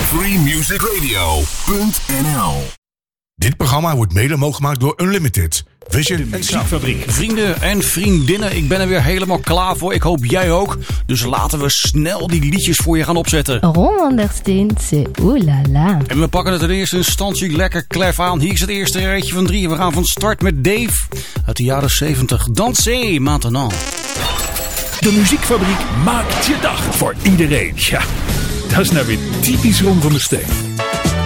freemusicradio.nl. Dit programma wordt mede mogelijk gemaakt door Unlimited, Vision en Muziekfabriek. Vrienden en vriendinnen, ik ben er weer helemaal klaar voor. Ik hoop jij ook. Dus laten we snel die liedjes voor je gaan opzetten. Ron Anderstein, c'est oulala. En we pakken het in eerste instantie lekker klef aan. Hier is het eerste rijtje van 3. We gaan van start met Dave uit de jaren 70. Dansez maintenant. De Muziekfabriek maakt je dag voor iedereen. Ja, dat is nou weer typisch Ron van der Steen.